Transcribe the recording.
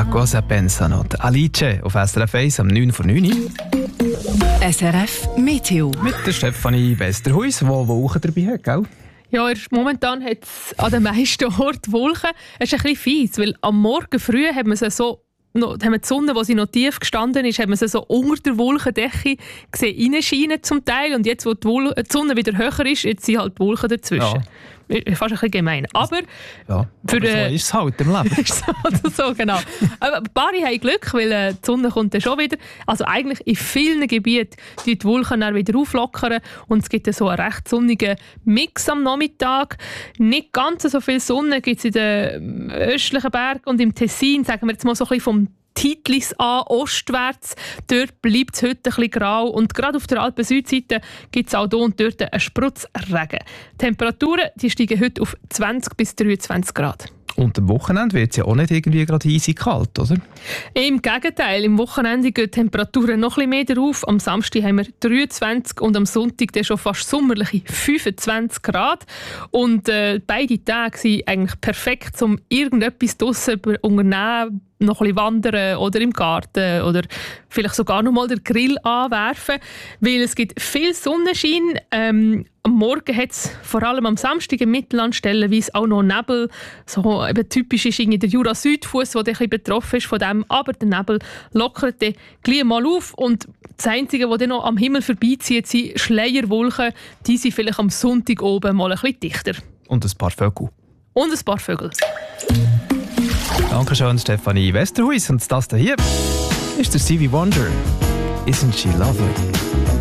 A cosa pensano? Alice auf SRF 1 am 9:09 SRF Meteo. mit der Stefanie Westerhuis, die Wolken dabei hat, gell? Ja, momentan hat es an den meisten Orten Wolken. Es ist ein bisschen fies, weil am Morgen früh haben wir die Sonne, wo sie noch tief gestanden ist, haben wir sie so unter der Wolkendecke gesehen, reinscheinen zum Teil. Und jetzt, wo die Sonne wieder höher ist, jetzt sind halt die Wolken dazwischen. Ja. Fast ein bisschen gemein. Aber Ja, für so ist es halt im Leben. ist so, genau. Aber ein paar haben Glück, weil die Sonne kommt dann schon wieder. Also eigentlich in vielen Gebieten die Wolken dann wieder auflockern und es gibt dann so einen recht sonnigen Mix am Nachmittag. Nicht ganz so viel Sonne gibt es in den östlichen Bergen und im Tessin, sagen wir jetzt mal so ein bisschen vom Titlis an, ostwärts. Dort bleibt es heute ein bisschen grau und gerade auf der Alpen-Südseite gibt es auch hier und dort einen Spritzregen. Die Temperaturen die steigen heute auf 20 bis 23 Grad. Und am Wochenende wird es ja auch nicht irgendwie gerade easy kalt, oder? Im Gegenteil, im Wochenende gehen die Temperaturen noch ein bisschen mehr rauf. Am Samstag haben wir 23 und am Sonntag dann schon fast sommerliche 25 Grad. Und beide Tage sind eigentlich perfekt, um irgendetwas draussen unternehmen, noch ein bisschen wandern oder im Garten oder vielleicht sogar noch mal den Grill anwerfen, weil es gibt viel Sonnenschein. Am Morgen hat es vor allem am Samstag im Mittelland stellenweise auch noch Nebel. So eben typisch ist der Jura-Südfuss, der ein bisschen betroffen ist von dem. Aber der Nebel lockert dann gleich mal auf. Und das Einzige, was dann noch am Himmel vorbeizieht, sind Schleierwolken. Die sind vielleicht am Sonntag oben mal ein bisschen dichter. Und ein paar Vögel. Und ein paar Vögel. Dankeschön, Stefanie Westerhuis. Und das hier ist der Stevie Wonder. Isn't she lovely?